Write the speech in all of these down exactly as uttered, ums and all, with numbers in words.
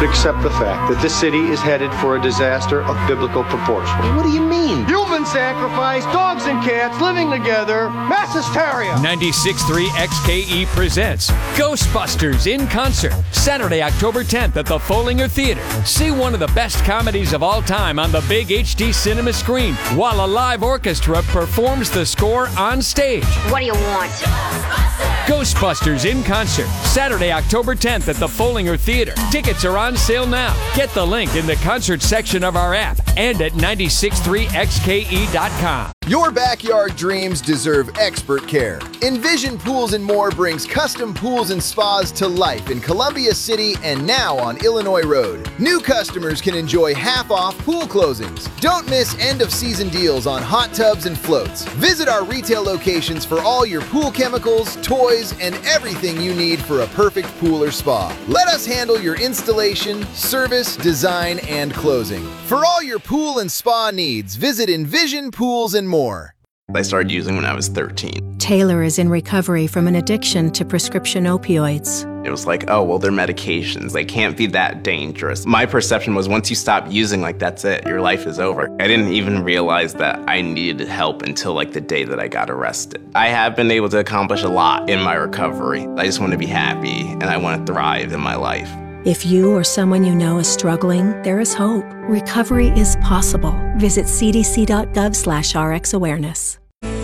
to accept the fact that this city is headed for a disaster of biblical proportions. What do you mean? Human sacrifice, dogs and cats living together, mass hysteria. ninety-six point three X K E presents Ghostbusters in concert, Saturday, October tenth at the Follinger Theater. See one of the best comedies of all time on the big H D cinema screen, while a live orchestra performs the score on stage. What do you want? Ghostbusters in concert, Saturday, October tenth at the Follinger Theater. Tickets are on sale now. Get the link in the concert section of our app and at ninety-six point three X K E dot com. Your backyard dreams deserve expert care. Envision Pools and More brings custom pools and spas to life in Columbia City and now on Illinois Road. New customers can enjoy half-off pool closings. Don't miss end-of-season deals on hot tubs and floats. Visit our retail locations for all your pool chemicals, toys, and everything you need for a perfect pool or spa. Let us handle your installation, service, design, and closing. For all your pool and spa needs, visit Envision Pools and More. I started using when I was thirteen. Taylor is in recovery from an addiction to prescription opioids. It was like, oh, well, they're medications. They can't be that dangerous. My perception was once you stop using, like, that's it. Your life is over. I didn't even realize that I needed help until, like, the day that I got arrested. I have been able to accomplish a lot in my recovery. I just want to be happy, and I want to thrive in my life. If you or someone you know is struggling, there is hope. Recovery is possible. Visit c d c dot gov slash r x awareness.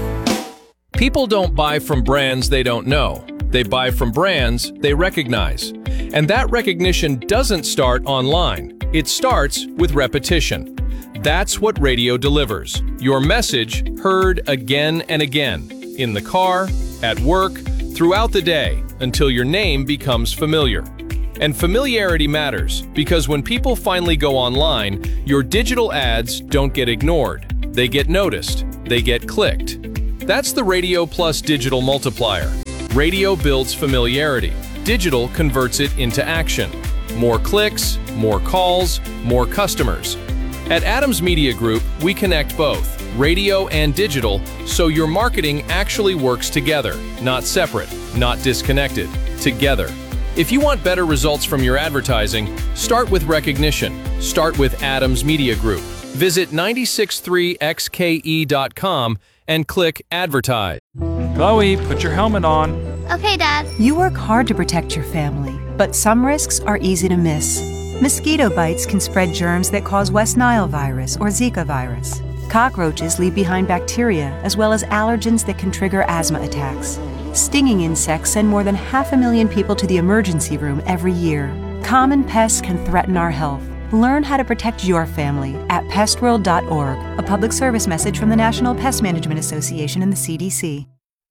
People don't buy from brands they don't know. They buy from brands they recognize. And that recognition doesn't start online. It starts with repetition. That's what radio delivers. Your message heard again and again, in the car, at work, throughout the day, until your name becomes familiar. And familiarity matters, because when people finally go online, your digital ads don't get ignored. They get noticed. They get clicked. That's the Radio Plus Digital Multiplier. Radio builds familiarity. Digital converts it into action. More clicks, more calls, more customers. At Adams Media Group, we connect both, radio and digital, so your marketing actually works together, not separate, not disconnected, together. If you want better results from your advertising, start with recognition. Start with Adams Media Group. Visit ninety-six point three X K E dot com and click Advertise. Chloe, put your helmet on. Okay, Dad. You work hard to protect your family, but some risks are easy to miss. Mosquito bites can spread germs that cause West Nile virus or Zika virus. Cockroaches leave behind bacteria as well as allergens that can trigger asthma attacks. Stinging insects send more than half a million people to the emergency room every year. Common pests can threaten our health. Learn how to protect your family at pest world dot org, a public service message from the National Pest Management Association and the C D C.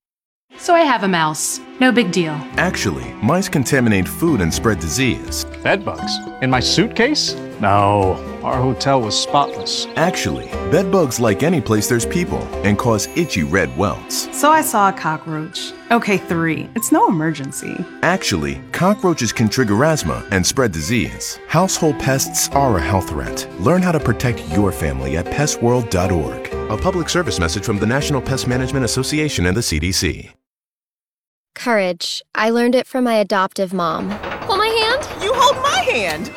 So I have a mouse. No big deal. Actually, mice contaminate food and spread disease. Bed bugs? In my suitcase? No, our hotel was spotless. Actually, bed bugs like any place there's people and cause itchy red welts. So I saw a cockroach. Okay, three. It's no emergency. Actually, cockroaches can trigger asthma and spread disease. Household pests are a health threat. Learn how to protect your family at pest world dot org. A public service message from the National Pest Management Association and the C D C. Courage. I learned it from my adoptive mom. Hold my hand. You hold my hand.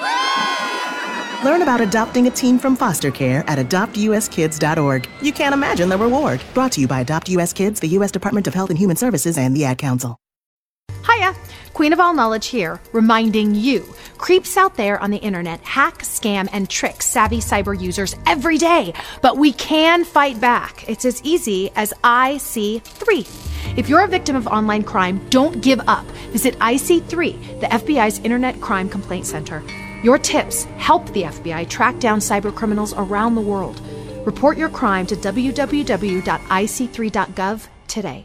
Learn about adopting a teen from foster care at adopt u s kids dot org. You can't imagine the reward. Brought to you by Adopt U S Kids, the U S Department of Health and Human Services, and the Ad Council. Hiya, Queen of All Knowledge here, reminding you, creeps out there on the internet hack, scam, and trick savvy cyber users every day. But we can fight back. It's as easy as I C three. If you're a victim of online crime, don't give up. Visit I C three, the F B I's Internet Crime Complaint Center. Your tips help the F B I track down cyber criminals around the world. Report your crime to w w w dot i c three dot gov today.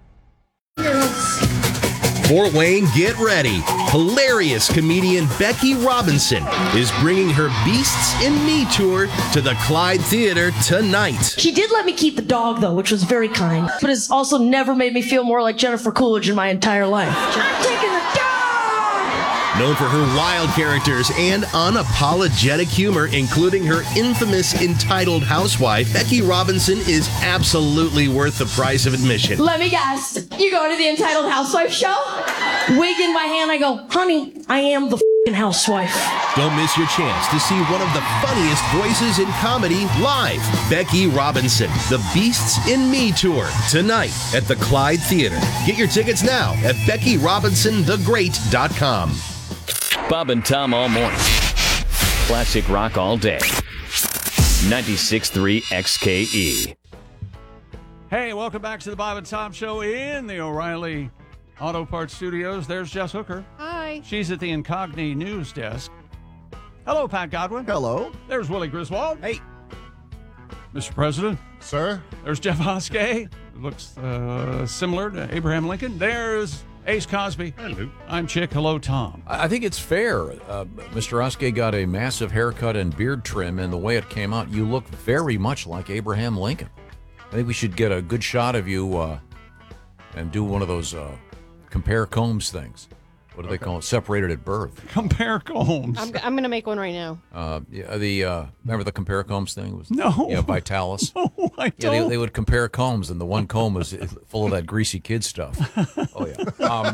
Fort Wayne, get ready. Hilarious comedian Becky Robinson is bringing her Beasts in Me tour to the Clyde Theater tonight. She did let me keep the dog, though, which was very kind. But it's also never made me feel more like Jennifer Coolidge in my entire life. I'm taking the dog! Known for her wild characters and unapologetic humor, including her infamous entitled housewife, Becky Robinson is absolutely worth the price of admission. Let me guess. You go to the Entitled Housewife show? Wig in my hand, I go, honey, I am the housewife. Don't miss your chance to see one of the funniest voices in comedy live. Becky Robinson, The Beasts in Me Tour, tonight at the Clyde Theater. Get your tickets now at becky robinson the great dot com. Bob and Tom all morning. Classic rock all day. ninety-six point three X K E. Hey, welcome back to the Bob and Tom Show in the O'Reilly Auto Parts Studios. There's Jess Hooker. Hi. She's at the Incogni News Desk. Hello, Pat Godwin. Hello. There's Willie Griswold. Hey. Mister President. Sir. There's Jeff Hoskey. Looks uh, similar to Abraham Lincoln. There's Ace Cosby. Hello. I'm Chick. Hello, Tom. I think it's fair. Uh, Mister Oskey got a massive haircut and beard trim, and the way it came out, you look very much like Abraham Lincoln. I think we should get a good shot of you uh, and do one of those uh, compare Combs things. What do okay. they call it? Separated at birth. Compare Combs. I'm, I'm going to make one right now. Uh, yeah, the uh, remember the compare Combs thing was no, yeah, Vitalis. No, I don't. Yeah, they, they would compare combs, and the one comb was full of that greasy kid stuff. Oh yeah. Um,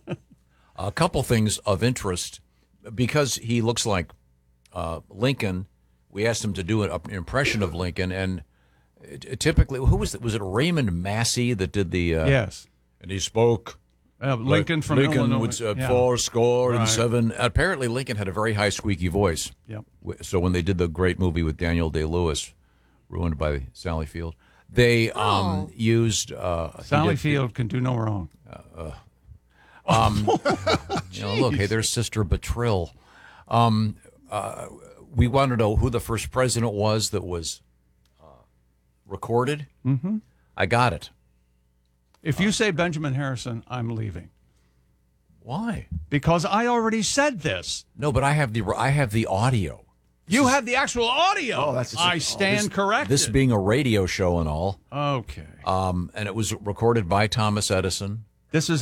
a couple things of interest because he looks like uh, Lincoln. We asked him to do an, an impression of Lincoln, and it, typically, who was it? Was it Raymond Massey that did the? Uh, yes. And he spoke. Uh, Lincoln from Lincoln Illinois. would uh, yeah. four score right. and seven. Apparently, Lincoln had a very high squeaky voice. Yep. So when they did the great movie with Daniel Day-Lewis, ruined by Sally Field, they um, oh. used uh, Sally did, Field can do no wrong. Uh, uh, um, you know, look, hey, there's Sister Betrill. Um, uh, we want to know who the first president was that was uh, recorded. Mm-hmm. I got it. If you say Benjamin Harrison, I'm leaving. Why? Because I already said this. No, but I have the I have the audio. You have the actual audio. Oh, that's I stand oh, this, corrected. This being a radio show and all. Okay. Um, and it was recorded by Thomas Edison. This is